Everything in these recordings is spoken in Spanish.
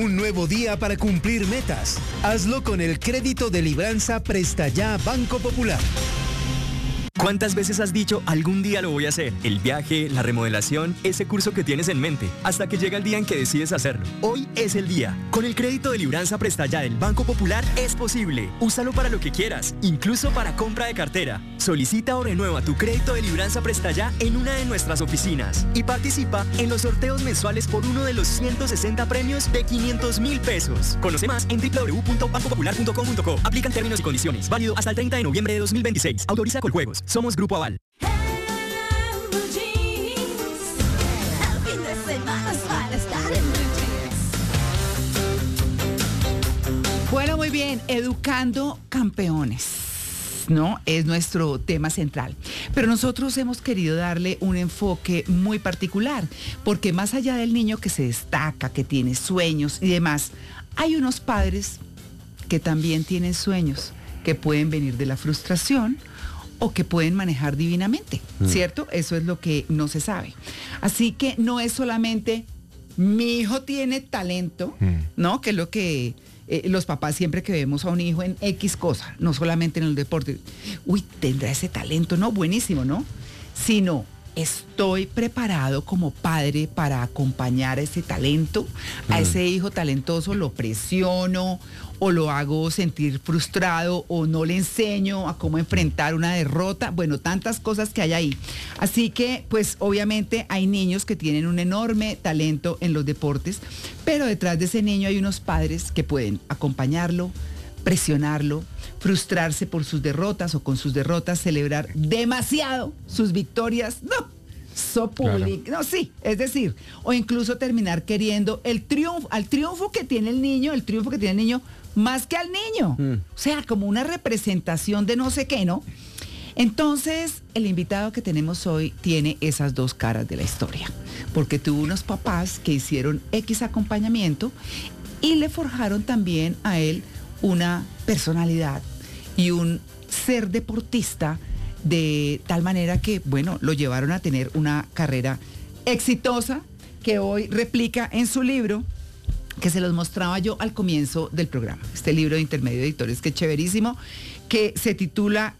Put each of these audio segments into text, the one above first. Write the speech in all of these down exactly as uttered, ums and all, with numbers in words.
Un nuevo día para cumplir metas. Hazlo con el crédito de libranza Presta Ya Banco Popular. ¿Cuántas veces has dicho algún día lo voy a hacer? El viaje, la remodelación, ese curso que tienes en mente, hasta que llega el día en que decides hacerlo. Hoy es el día. Con el crédito de libranza Presta Ya del Banco Popular es posible. Úsalo para lo que quieras, incluso para compra de cartera. Solicita o renueva tu crédito de libranza Presta Ya en una de nuestras oficinas y participa en los sorteos mensuales por uno de los ciento sesenta premios de quinientos mil pesos. Conoce más en doble u doble u doble u punto banco popular punto com punto co. Aplican términos y condiciones. Válido hasta el treinta de noviembre de dos mil veintiséis. Autoriza Coljuegos. Somos Grupo Aval. Bueno, muy bien. Educando campeones, ¿no? Es nuestro tema central. Pero nosotros hemos querido darle un enfoque muy particular, porque más allá del niño que se destaca, que tiene sueños y demás, hay unos padres que también tienen sueños, que pueden venir de la frustración o que pueden manejar divinamente, ¿cierto? Eso es lo que no se sabe. Así que no es solamente mi hijo tiene talento, ¿no? Que es lo que eh, los papás siempre que vemos a un hijo en X cosa, no solamente en el deporte, uy, tendrá ese talento, ¿no? Buenísimo, ¿no? Sino, estoy preparado como padre para acompañar a ese talento, a ese hijo talentoso, lo presiono o lo hago sentir frustrado o no le enseño a cómo enfrentar una derrota, bueno, tantas cosas que hay ahí. Así que, pues obviamente hay niños que tienen un enorme talento en los deportes, pero detrás de ese niño hay unos padres que pueden acompañarlo, presionarlo, frustrarse por sus derrotas o con sus derrotas, celebrar demasiado sus victorias, no, so public, claro. No, sí, es decir, o incluso terminar queriendo el triunfo, al triunfo que tiene el niño, el triunfo que tiene el niño, más que al niño, mm. O sea, como una representación de no sé qué, ¿no? Entonces, el invitado que tenemos hoy tiene esas dos caras de la historia, porque tuvo unos papás que hicieron X acompañamiento y le forjaron también a él una personalidad y un ser deportista de tal manera que, bueno, lo llevaron a tener una carrera exitosa que hoy replica en su libro, que se los mostraba yo al comienzo del programa. Este libro de Intermedio Editores, que es chéverísimo, que se titula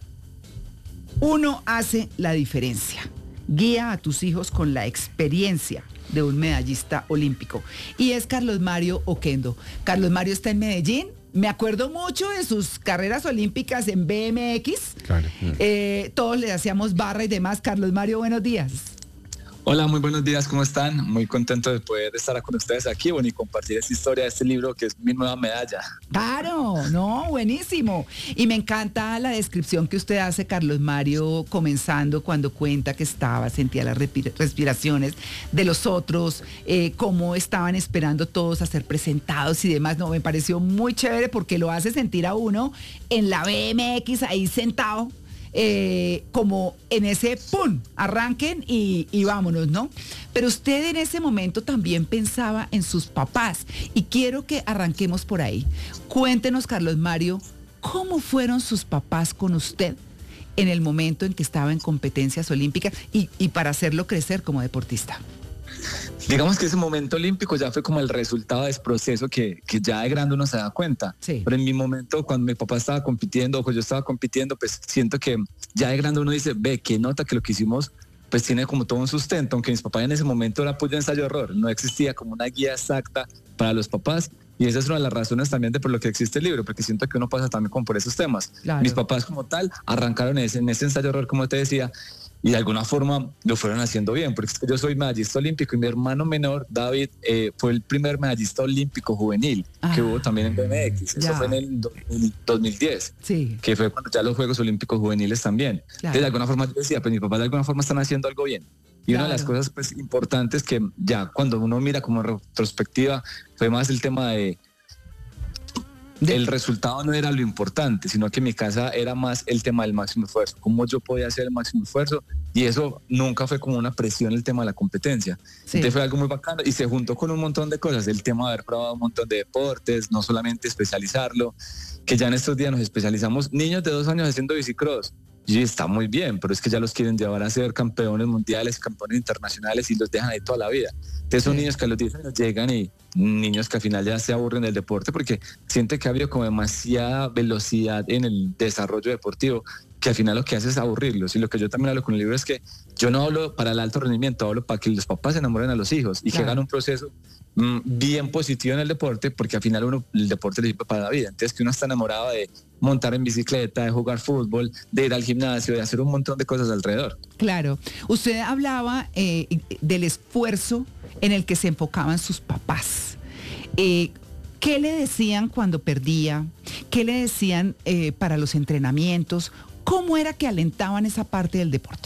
Uno hace la diferencia. Guía a tus hijos con la experiencia de un medallista olímpico. Y es Carlos Mario Oquendo. Carlos Mario está en Medellín. Me acuerdo mucho de sus carreras olímpicas en B M X. Claro. Eh, todos le hacíamos barra y demás. Carlos Mario, buenos días. Hola, muy buenos días, ¿cómo están? Muy contento de poder estar con ustedes aquí, bueno, y compartir esta historia de este libro que es mi nueva medalla. Claro, no, buenísimo. Y me encanta la descripción que usted hace, Carlos Mario, comenzando cuando cuenta que estaba, sentía las respiraciones de los otros, eh, cómo estaban esperando todos a ser presentados y demás. No, me pareció muy chévere porque lo hace sentir a uno en la B M X ahí sentado. Eh, como en ese ¡pum! Arranquen y, y vámonos, ¿no? Pero usted en ese momento también pensaba en sus papás y quiero que arranquemos por ahí. Cuéntenos, Carlos Mario, ¿cómo fueron sus papás con usted en el momento en que estaba en competencias olímpicas y, y para hacerlo crecer como deportista? Digamos que ese momento olímpico ya fue como el resultado de ese proceso que, que ya de grande uno se da cuenta. Sí. Pero en mi momento, cuando mi papá estaba compitiendo o cuando yo estaba compitiendo, pues siento que ya de grande uno dice, ve, que nota que lo que hicimos pues tiene como todo un sustento, aunque mis papás en ese momento era puro ensayo-error, no existía como una guía exacta para los papás. Y esa es una de las razones también de por lo que existe el libro, porque siento que uno pasa también como por esos temas. Claro. Mis papás como tal arrancaron ese, en ese ensayo-error, como te decía, y de alguna forma lo fueron haciendo bien, porque es que yo soy medallista olímpico y mi hermano menor, David, eh, fue el primer medallista olímpico juvenil ah, que hubo también en B M X. Eso ya. Fue en el dos mil diez, sí. Que fue cuando ya los Juegos Olímpicos Juveniles también. Claro. Entonces, de alguna forma yo decía, pues mis papás de alguna forma están haciendo algo bien. Y claro. Una de las cosas pues, importantes que ya cuando uno mira como retrospectiva fue más el tema de el resultado no era lo importante, sino que en mi casa era más el tema del máximo esfuerzo, cómo yo podía hacer el máximo esfuerzo, y eso nunca fue como una presión el tema de la competencia. Sí. Entonces fue algo muy bacano y se juntó con un montón de cosas, el tema de haber probado un montón de deportes, no solamente especializarlo, que ya en estos días nos especializamos, niños de dos años haciendo bicicross, Y está muy bien, pero es que ya los quieren llevar a ser campeones mundiales, campeones internacionales y los dejan ahí toda la vida. Entonces son sí. niños que a los diez años llegan y niños que al final ya se aburren del deporte porque sienten que ha habido como demasiada velocidad en el desarrollo deportivo que al final lo que hace es aburrirlos. Y lo que yo también hablo con el libro es que yo no hablo para el alto rendimiento, hablo para que los papás se enamoren a los hijos y claro. que hagan un proceso mmm, bien positivo en el deporte, porque al final uno el deporte le sirve para la vida. Entonces que uno está enamorado de montar en bicicleta, de jugar fútbol, de ir al gimnasio, de hacer un montón de cosas alrededor. Claro. Usted hablaba eh, del esfuerzo en el que se enfocaban sus papás. Eh, ¿Qué le decían cuando perdía? ¿Qué le decían eh, para los entrenamientos? ¿Cómo era que alentaban esa parte del deporte?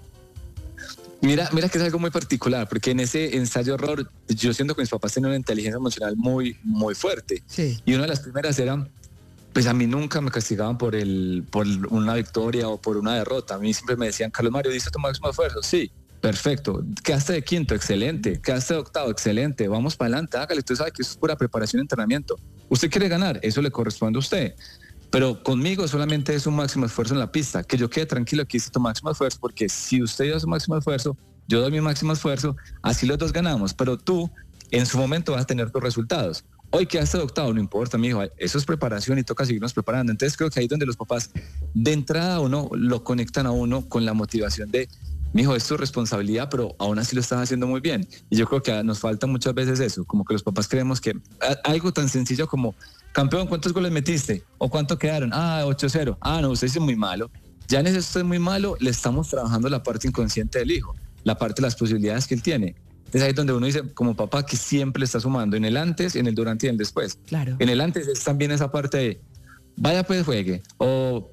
Mira, mira que es algo muy particular, porque en ese ensayo error, yo siento que mis papás tenían una inteligencia emocional muy, muy fuerte. Sí. Y una de las primeras era, pues a mí nunca me castigaban por, el, por una victoria o por una derrota. A mí siempre me decían, Carlos Mario, ¿diste tu máximo esfuerzo? Sí. Perfecto, quedaste de quinto, excelente, quedaste de octavo, excelente, vamos para adelante, hágale, usted sabe que eso es pura preparación y entrenamiento. Usted quiere ganar, eso le corresponde a usted, pero conmigo solamente es un máximo esfuerzo en la pista, que yo quede tranquilo que hice tu máximo esfuerzo, porque si usted dio su máximo esfuerzo, yo doy mi máximo esfuerzo, así los dos ganamos, pero tú en su momento vas a tener tus resultados. Hoy quedaste de octavo, no importa, mi hijo, eso es preparación y toca seguirnos preparando. Entonces creo que ahí es donde los papás de entrada uno lo conectan a uno con la motivación de mijo, es tu responsabilidad, pero aún así lo estás haciendo muy bien. Y yo creo que nos falta muchas veces eso, como que los papás creemos que algo tan sencillo como, campeón, ¿cuántos goles metiste? ¿O cuánto quedaron? Ah, ocho cero. Ah, no, usted es muy malo. Ya en eso usted es muy malo, le estamos trabajando la parte inconsciente del hijo, la parte de las posibilidades que él tiene. Es ahí donde uno dice, como papá, que siempre le está sumando en el antes, en el durante y en el después. Claro. En el antes es también esa parte de, vaya pues juegue, o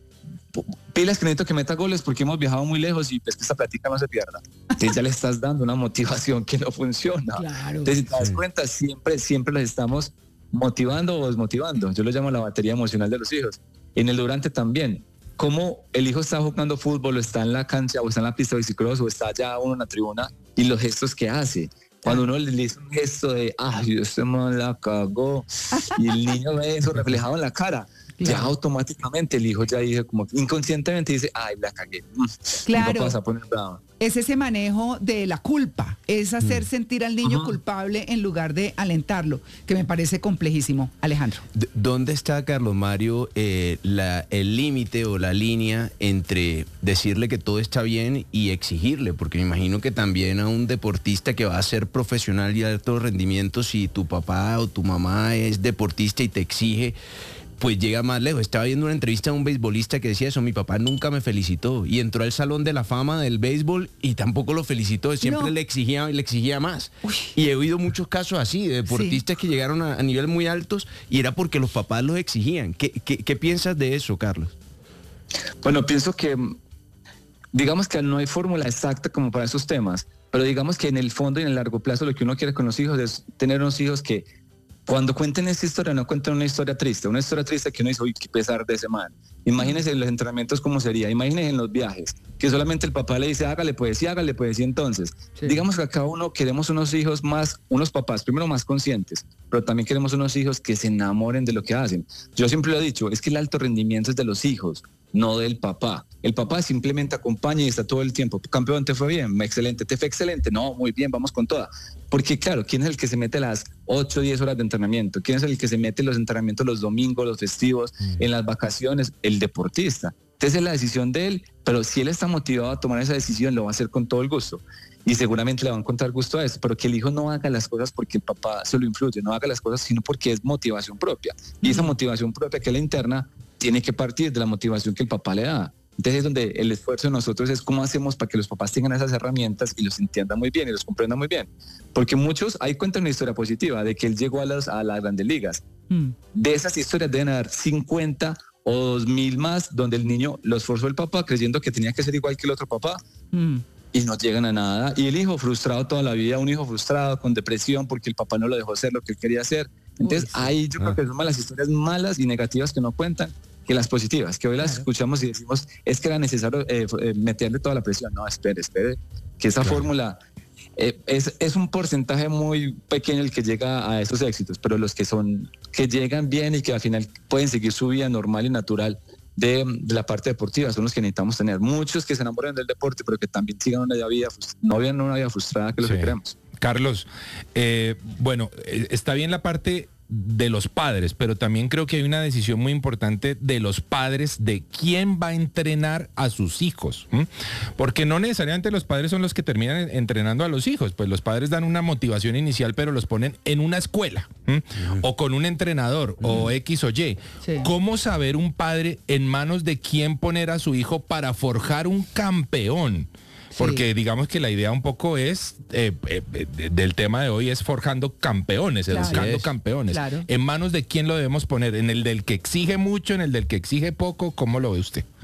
pilas que necesito que meta goles porque hemos viajado muy lejos y pues que esta plática no se pierda. Entonces ya le estás dando una motivación que no funciona. Claro. Entonces si te das cuenta, siempre, siempre los estamos motivando o desmotivando. Yo lo llamo la batería emocional de los hijos. En el durante también, como el hijo está jugando fútbol o está en la cancha o está en la pista de bicicross o está allá uno en la tribuna y los gestos que hace. Cuando uno le dice un gesto de, ay, este man la cagó y el niño ve eso reflejado en la cara, claro. ya automáticamente el hijo ya dice, como inconscientemente dice, ay, la cagué. Claro. Mi papá se va a poner bravo. Es ese manejo de la culpa, es hacer sentir al niño uh-huh. culpable en lugar de alentarlo, que me parece complejísimo. Alejandro. ¿Dónde está, Carlos Mario, eh, la, el límite o la línea entre decirle que todo está bien y exigirle? Porque me imagino que también a un deportista que va a ser profesional y de alto rendimiento, si tu papá o tu mamá es deportista y te exige, pues llega más lejos. Estaba viendo una entrevista a un beisbolista que decía eso, mi papá nunca me felicitó y entró al Salón de la Fama del béisbol y tampoco lo felicitó, siempre no. le exigía y le exigía más. Uy. Y he oído muchos casos así, de deportistas sí. que llegaron a, a niveles muy altos y era porque los papás los exigían. ¿Qué, qué, qué piensas de eso, Carlos? Bueno, pienso que, digamos que no hay fórmula exacta como para esos temas, pero digamos que en el fondo y en el largo plazo lo que uno quiere con los hijos es tener unos hijos que cuando cuenten esta historia, no cuenten una historia triste, una historia triste que uno dice, uy, qué pesar de ese man. Imagínense en los entrenamientos cómo sería, imagínense en los viajes, que solamente el papá le dice, hágale pues, y hágale pues, y entonces, sí. digamos que a cada uno queremos unos hijos más, unos papás, primero más conscientes, pero también queremos unos hijos que se enamoren de lo que hacen. Yo siempre lo he dicho, es que el alto rendimiento es de los hijos, no del papá. El papá simplemente acompaña y está todo el tiempo. Campeón, ¿te fue bien? Excelente. ¿Te fue excelente? No, muy bien, vamos con toda. Porque claro, ¿quién es el que se mete las ocho o diez horas de entrenamiento? ¿Quién es el que se mete los entrenamientos los domingos, los festivos, mm. en las vacaciones? El deportista. Entonces es la decisión de él, pero si él está motivado a tomar esa decisión, lo va a hacer con todo el gusto. Y seguramente le va a encontrar gusto a eso, pero que el hijo no haga las cosas porque el papá se lo influye, no haga las cosas sino porque es motivación propia. Y mm. esa motivación propia que es la interna tiene que partir de la motivación que el papá le da. Entonces es donde el esfuerzo de nosotros es cómo hacemos para que los papás tengan esas herramientas y los entiendan muy bien y los comprendan muy bien. Porque muchos ahí cuentan una historia positiva de que él llegó a las, a las grandes ligas. Mm. De esas historias deben haber cincuenta o dos mil más donde el niño lo esforzó el papá creyendo que tenía que ser igual que el otro papá. Mm. Y no llegan a nada. Y el hijo frustrado toda la vida, un hijo frustrado con depresión porque el papá no lo dejó hacer lo que él quería hacer. Entonces Uy, sí. ahí yo ah. creo que son más las historias malas y negativas que no cuentan que las positivas, que hoy las claro. escuchamos y decimos, es que era necesario eh, meterle toda la presión. No, espere, espere, que esa claro. fórmula eh, es, es un porcentaje muy pequeño el que llega a esos éxitos, pero los que son, que llegan bien y que al final pueden seguir su vida normal y natural, de, de la parte deportiva, son los que necesitamos tener. Muchos que se enamoren del deporte, pero que también sigan una vida, no vean una vida frustrada, que es lo sí. que queremos. Carlos, eh, bueno, está bien la parte de los padres, pero también creo que hay una decisión muy importante de los padres de quién va a entrenar a sus hijos, ¿m? Porque no necesariamente los padres son los que terminan entrenando a los hijos, pues los padres dan una motivación inicial, pero los ponen en una escuela, ¿m? O con un entrenador, uh-huh. o X o Y. Sí. ¿Cómo saber un padre en manos de quién poner a su hijo para forjar un campeón? Porque sí. digamos que la idea un poco es, eh, eh, del tema de hoy es forjando campeones, claro. educando es. campeones. Claro. ¿En manos de quién lo debemos poner? ¿En el del que exige mucho, en el del que exige poco? ¿Cómo lo ve usted?